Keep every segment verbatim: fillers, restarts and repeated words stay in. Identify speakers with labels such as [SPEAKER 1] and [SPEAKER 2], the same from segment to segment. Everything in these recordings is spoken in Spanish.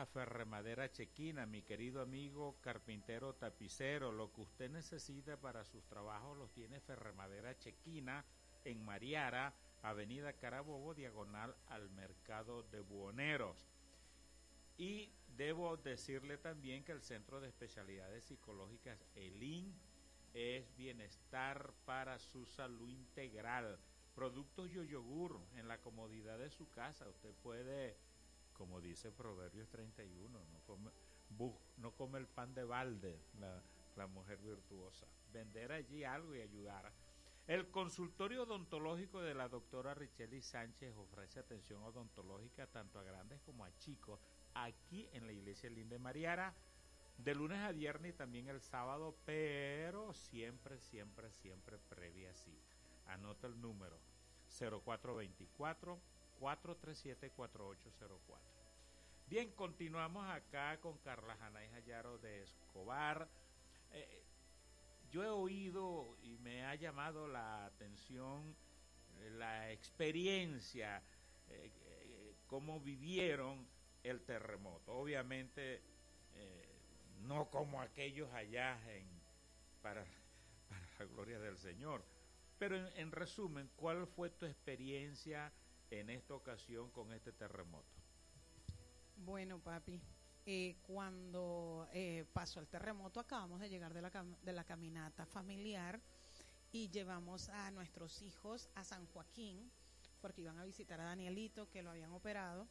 [SPEAKER 1] a Ferremadera Chequina, mi querido amigo carpintero tapicero. Lo que usted necesita para sus trabajos los tiene Ferremadera Chequina en Mariara, Avenida Carabobo, diagonal al Mercado de Buhoneros. Y debo decirle también que el Centro de Especialidades Psicológicas, el I N, es bienestar para su salud integral. Productos Yoyogur en la comodidad de su casa. Usted puede, como dice Proverbios treinta y uno, no come, bu, no come el pan de balde, la, la mujer virtuosa. Vender allí algo y ayudar. El consultorio odontológico de la doctora Richely Sánchez ofrece atención odontológica tanto a grandes como a chicos, aquí en la iglesia Linda de Mariara, de lunes a viernes y también el sábado, pero siempre, siempre, siempre previa cita. Anota el número cero cuatro dos cuatro, cuatro tres siete, cuatro ocho cero cuatro. Bien, continuamos acá con Carla Janay Jayaro de Escobar. Eh, yo he oído y me ha llamado la atención eh, la experiencia, eh, eh, cómo vivieron el terremoto. Obviamente eh, no como aquellos allá en para, para la gloria del Señor, pero en, en resumen, ¿cuál fue tu experiencia en esta ocasión con este terremoto?
[SPEAKER 2] Bueno, papi, eh, cuando eh, pasó el terremoto acabamos de llegar de la, cam- de la caminata familiar y llevamos a nuestros hijos a San Joaquín porque iban a visitar a Danielito, que lo habían operado.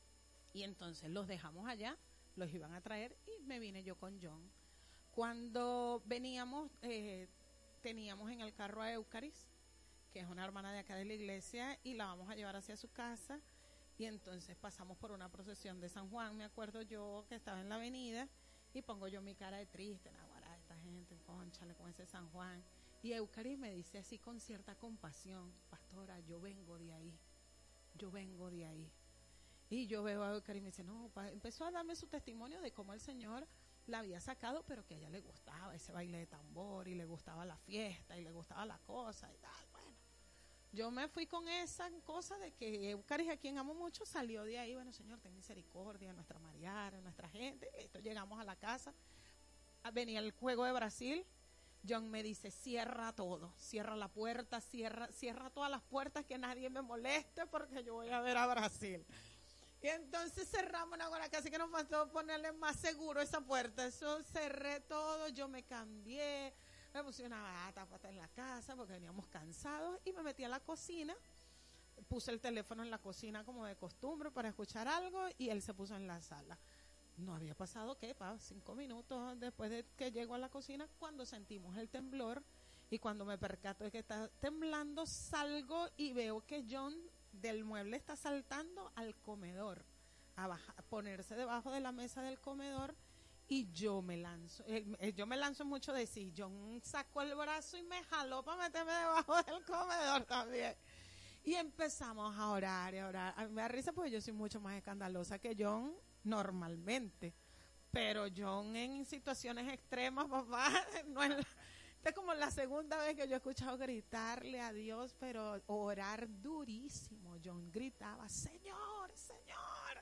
[SPEAKER 2] Y entonces los dejamos allá, los iban a traer y me vine yo con John. Cuando veníamos, eh, teníamos en el carro a Eucaris, que es una hermana de acá de la iglesia, y la vamos a llevar hacia su casa. Y entonces pasamos por una procesión de San Juan, me acuerdo yo que estaba en la avenida, y pongo yo mi cara de triste, naguará, esta gente, cónchale con ese San Juan. Y Eucaris me dice así con cierta compasión: pastora, yo vengo de ahí, yo vengo de ahí. Y yo veo a Eucaris y me dice, no, pa, empezó a darme su testimonio de cómo el Señor la había sacado, pero que a ella le gustaba ese baile de tambor, y le gustaba la fiesta, y le gustaba la cosa, y tal. Bueno, yo me fui con esa cosa de que Eucaris, a quien amo mucho, salió de ahí. Bueno, Señor, ten misericordia, nuestra Mariara, nuestra gente. Listo, llegamos a la casa, venía el juego de Brasil. John me dice, cierra todo, cierra la puerta, cierra, cierra todas las puertas, que nadie me moleste porque yo voy a ver a Brasil. Y entonces cerramos una casi que nos faltó ponerle más seguro esa puerta. Eso cerré todo, yo me cambié, me puse una bata pata en la casa porque veníamos cansados y me metí a la cocina, puse el teléfono en la cocina como de costumbre para escuchar algo y él se puso en la sala. No había pasado, ¿qué? Pa, cinco minutos después de que llego a la cocina cuando sentimos el temblor, y cuando me percato de que está temblando salgo y veo que John del mueble está saltando al comedor, a, bajar, a ponerse debajo de la mesa del comedor, y yo me lanzo, eh, yo me lanzo mucho de sí, John sacó el brazo y me jaló para meterme debajo del comedor también, y empezamos a orar y a orar. A mí me da risa porque yo soy mucho más escandalosa que John normalmente, pero John en situaciones extremas, papá, no es la, esta es como la segunda vez que yo he escuchado gritarle a Dios, pero orar durísimo. John gritaba, Señor, Señor,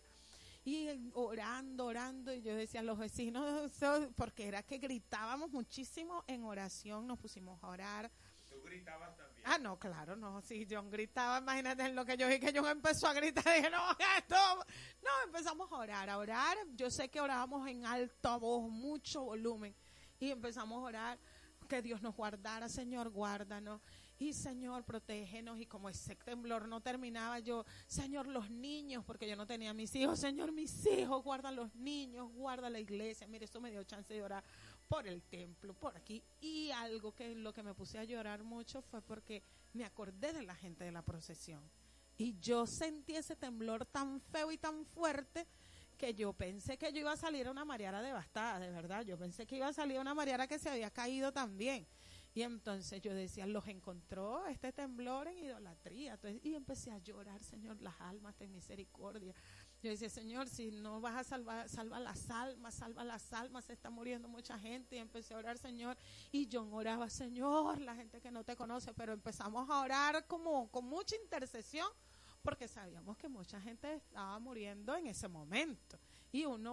[SPEAKER 2] y orando, orando, y yo decía a los vecinos, porque era que gritábamos muchísimo en oración, nos pusimos a orar.
[SPEAKER 1] ¿Tú gritabas también?
[SPEAKER 2] Ah, no, claro, no, sí, John gritaba, imagínate en lo que yo vi que John empezó a gritar, dije, no, esto, no, empezamos a orar, a orar, yo sé que orábamos en alta voz, mucho volumen, y empezamos a orar, que Dios nos guardara, Señor, guárdanos, y Señor, protégenos. Y como ese temblor no terminaba, yo, Señor, los niños, porque yo no tenía mis hijos, Señor, mis hijos, guarda los niños, guarda la iglesia. Mire, esto me dio chance de orar por el templo, por aquí. Y algo que lo que me puse a llorar mucho fue porque me acordé de la gente de la procesión, y yo sentí ese temblor tan feo y tan fuerte que yo pensé que yo iba a salir a una Mariara devastada, de verdad. Yo pensé que iba a salir una Mariara que se había caído también. Y entonces yo decía, los encontró este temblor en idolatría. Entonces, y empecé a llorar, Señor, las almas, ten misericordia. Yo decía, Señor, si no vas a salvar, salva las almas, salva las almas, se está muriendo mucha gente. Y empecé a orar, Señor, y yo oraba, Señor, la gente que no te conoce, pero empezamos a orar como con mucha intercesión, porque sabíamos que mucha gente estaba muriendo en ese momento, y uno